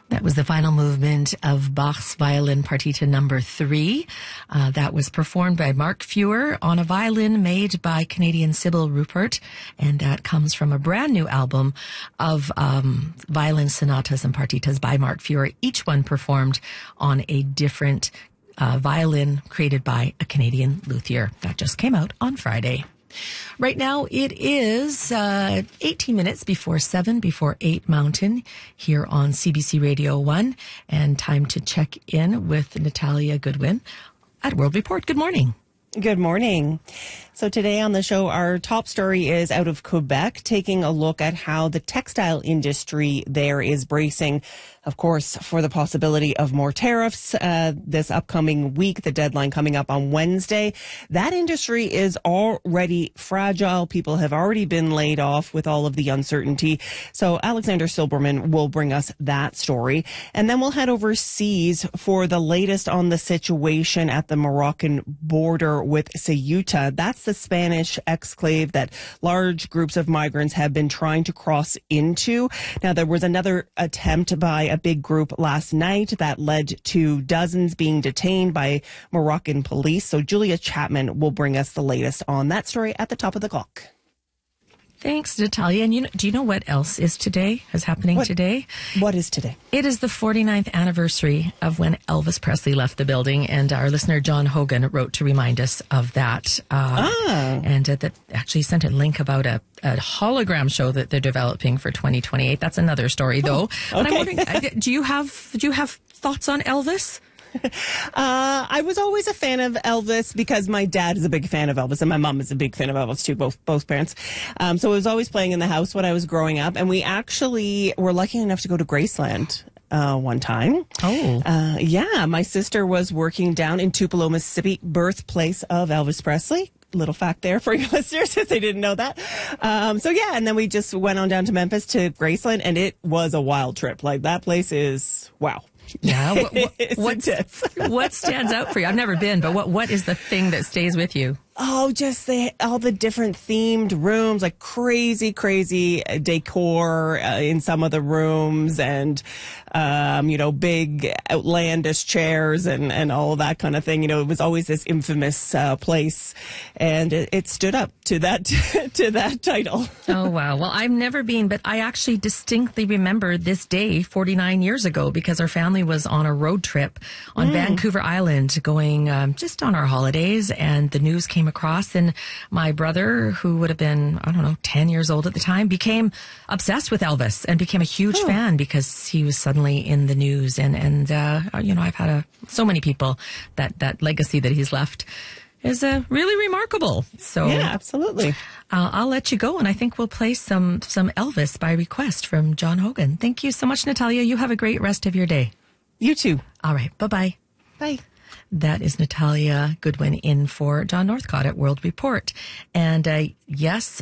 That was the final movement of Bach's Violin Partita number 3. That was performed by Mark Feuer on a violin made by Canadian Sybil Rupert, and that comes from a brand new album of violin sonatas and partitas by Mark Feuer, each one performed on a different violin created by a Canadian luthier. That just came out on Friday. Right now, it is 18 minutes before 7, before 8 Mountain here on CBC Radio 1, and time to check in with Natalia Goodwin at World Report. Good morning. Good morning. So today on the show, our top story is out of Quebec, taking a look at how the textile industry there is bracing, of course, for the possibility of more tariffs this upcoming week, the deadline coming up on Wednesday. That industry is already fragile. People have already been laid off with all of the uncertainty. So Alexander Silberman will bring us that story. And then we'll head overseas for the latest on the situation at the Moroccan border with Ceuta. That's the Spanish exclave that large groups of migrants have been trying to cross into. Now, there was another attempt by a big group last night that led to dozens being detained by Moroccan police. So Julia Chapman will bring us the latest on that story at the top of the clock. Thanks, Natalia. And do you know what else is happening today? What is today? It is the 49th anniversary of when Elvis Presley left the building, and our listener John Hogan wrote to remind us of that. And that actually sent a link about a hologram show that they're developing for 2028. That's another story, though. But I'm wondering, do you have thoughts on Elvis? I was always a fan of Elvis because my dad is a big fan of Elvis and my mom is a big fan of Elvis too, both parents. So it was always playing in the house when I was growing up, and we actually were lucky enough to go to Graceland one time. Yeah, my sister was working down in Tupelo, Mississippi, birthplace of Elvis Presley. Little fact there for your listeners if they didn't know that. And then we just went on down to Memphis to Graceland, and it was a wild trip. Like, that place is wow. Yeah. What stands out for you? I've never been, but what is the thing that stays with you? Oh, just all the different themed rooms, like crazy decor in some of the rooms, and big outlandish chairs and all that kind of thing. It was always this infamous place, and it stood up to that to that title. Oh wow! Well, I've never been, but I actually distinctly remember this day 49 years ago because our family was on a road trip on Vancouver Island, going just on our holidays, and the news came across, and my brother, who would have been, 10 years old at the time, became obsessed with Elvis and became a huge fan because he was suddenly in the news. And I've had so many people that legacy that he's left is really remarkable. So yeah, absolutely. I'll let you go, and I think we'll play some Elvis by request from John Hogan. Thank you so much, Natalia. You have a great rest of your day. You too. All right. Bye-bye. Bye. That is Natalia Goodwin in for John Northcott at World Report. And yes,